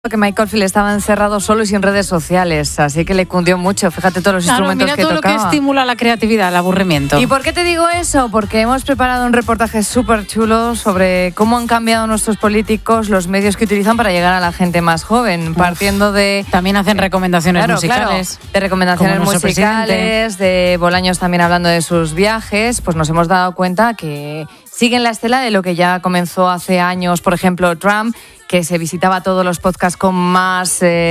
Que Michael Field estaba encerrado solo y sin redes sociales, así que le cundió mucho. Fíjate todos los instrumentos mira que todo tocaba. Lo que estimula la creatividad, el aburrimiento. ¿Y por qué te digo eso? Porque hemos preparado un reportaje súper chulo sobre cómo han cambiado nuestros políticos los medios que utilizan para llegar a la gente más joven, partiendo de... También hacen recomendaciones musicales. Claro, de recomendaciones musicales, de Bolaños también hablando de sus viajes. Pues nos hemos dado cuenta que siguen la estela de lo que ya comenzó hace años, por ejemplo, Trump, que se visitaba todos los podcasts con más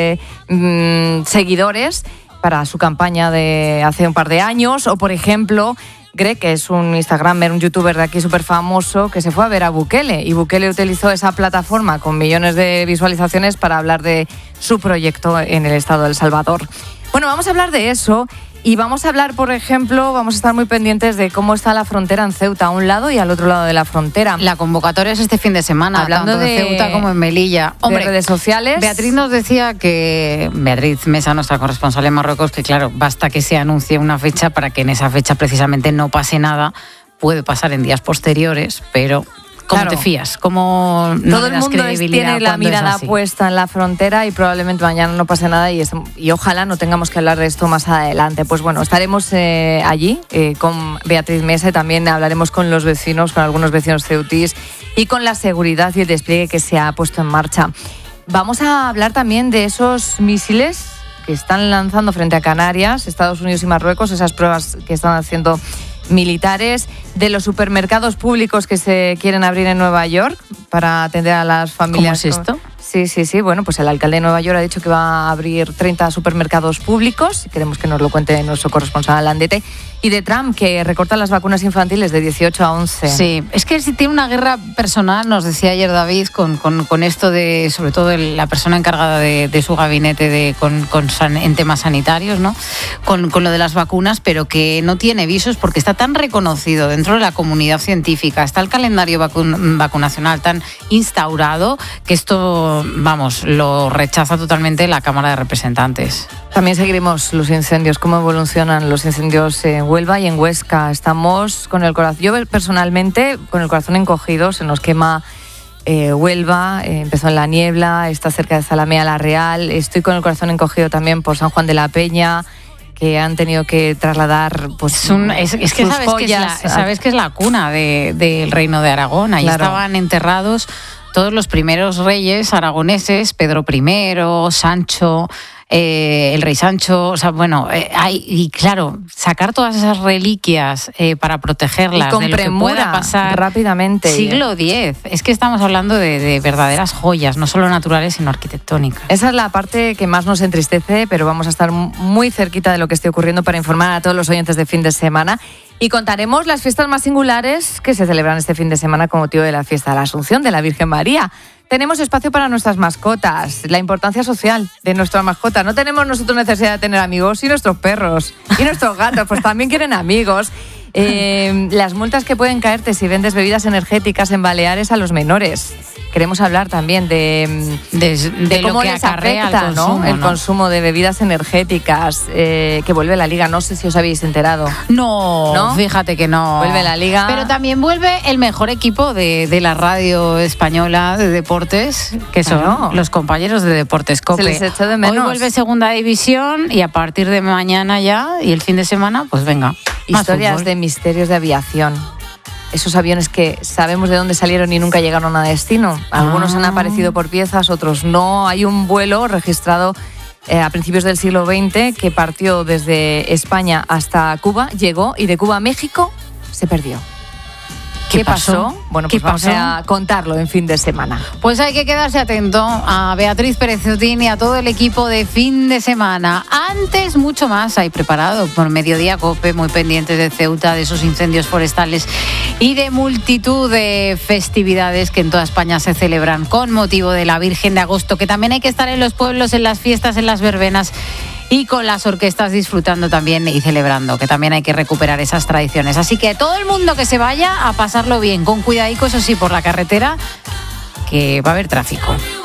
seguidores para su campaña de hace un par de años. O, por ejemplo, Greg, que es un instagramer, un youtuber de aquí súper famoso, que se fue a ver a Bukele. Y Bukele utilizó esa plataforma con millones de visualizaciones para hablar de su proyecto en el estado de El Salvador. Bueno, vamos a hablar de eso. Y vamos a hablar, por ejemplo, vamos a estar muy pendientes de cómo está la frontera en Ceuta, a un lado y al otro lado de la frontera. La convocatoria es este fin de semana, hablando tanto de Ceuta como en Melilla. Hombre, de redes sociales. Beatriz nos decía que, Beatriz Mesa, nuestra corresponsal en Marruecos, que claro, basta que se anuncie una fecha para que en esa fecha precisamente no pase nada. Puede pasar en días posteriores, pero... ¿Cómo te fías? ¿Cómo no todo el mundo tiene la mirada puesta en la frontera y probablemente mañana no pase nada y ojalá no tengamos que hablar de esto más adelante? Pues bueno, estaremos allí con Beatriz Mesa y también hablaremos con los vecinos, con algunos vecinos ceutís y con la seguridad y el despliegue que se ha puesto en marcha. Vamos a hablar también de esos misiles que están lanzando frente a Canarias, Estados Unidos y Marruecos, esas pruebas que están haciendo militares, de los supermercados públicos que se quieren abrir en Nueva York para atender a las familias. ¿Cómo es esto? Sí. Bueno, pues el alcalde de Nueva York ha dicho que va a abrir 30 supermercados públicos. Queremos que nos lo cuente nuestro corresponsal Landete. Y de Trump, que recorta las vacunas infantiles de 18 a 11. Sí, es que si tiene una guerra personal, nos decía ayer David, con esto de, sobre todo la persona encargada de su gabinete en temas sanitarios, ¿no? Con lo de las vacunas, pero que no tiene visos porque está tan reconocido dentro de la comunidad científica, está el calendario vacunacional tan instaurado que esto, vamos, lo rechaza totalmente la Cámara de Representantes. También seguiremos los incendios, cómo evolucionan los incendios en Huelva y en Huesca. Estamos con el corazón, yo personalmente, con el corazón encogido, se nos quema Huelva, empezó en La Niebla, está cerca de Zalamea la Real. Estoy con el corazón encogido también por San Juan de la Peña, que han tenido que trasladar pues es que sabes que es la cuna del Reino de Aragón. Ahí estaban enterrados todos los primeros reyes aragoneses, Pedro I, Sancho, el rey Sancho, o sea, bueno, y claro, sacar todas esas reliquias para protegerlas y con de lo que pueda pasar rápidamente. Siglo X, es que estamos hablando de verdaderas joyas, no solo naturales, sino arquitectónicas. Esa es la parte que más nos entristece, pero vamos a estar muy cerquita de lo que esté ocurriendo para informar a todos los oyentes de fin de semana. Y contaremos las fiestas más singulares que se celebran este fin de semana con motivo de la fiesta de la Asunción de la Virgen María. Tenemos espacio para nuestras mascotas, la importancia social de nuestras mascotas. No tenemos nosotros necesidad de tener amigos y nuestros perros y nuestros gatos pues también quieren amigos. Las multas que pueden caerte si vendes bebidas energéticas en Baleares a los menores. Queremos hablar también de cómo les afecta el consumo, el consumo de bebidas energéticas, que vuelve la Liga. No sé si os habéis enterado. No, fíjate que no. Vuelve la Liga. Pero también vuelve el mejor equipo de la radio española de deportes, que son los compañeros de Deportes COPE. Se les echó de menos. Hoy vuelve Segunda División y a partir de mañana ya y el fin de semana, pues venga. Historias de misterios de aviación. Esos aviones que sabemos de dónde salieron y nunca llegaron a destino. Algunos han aparecido por piezas, otros no. Hay un vuelo registrado a principios del siglo XX que partió desde España hasta Cuba, llegó y de Cuba a México se perdió. ¿Qué pasó? Bueno, pues vamos a contarlo en fin de semana. Pues hay que quedarse atento a Beatriz Pérez Otín y a todo el equipo de fin de semana. Antes, mucho más hay preparado por Mediodía COPE, muy pendientes de Ceuta, de esos incendios forestales y de multitud de festividades que en toda España se celebran con motivo de la Virgen de Agosto, que también hay que estar en los pueblos, en las fiestas, en las verbenas y con las orquestas disfrutando también y celebrando, que también hay que recuperar esas tradiciones. Así que todo el mundo que se vaya a pasarlo bien, con cuidadico, eso sí, por la carretera, que va a haber tráfico.